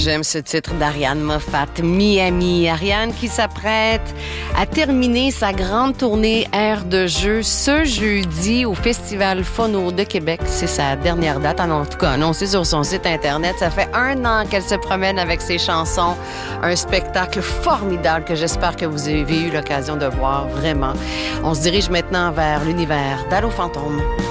j'aime ce titre d'Ariane Moffat, Miami. Ariane qui s'apprête à terminer sa grande tournée Air de jeu ce jeudi au Festival Phono de Québec. C'est sa dernière date, en tout cas annoncée sur son site Internet. Ça fait 1 an qu'elle se promène avec ses chansons. Un spectacle formidable que j'espère que vous avez eu l'occasion de voir, vraiment. On se dirige maintenant vers l'univers d'Allô Fantôme.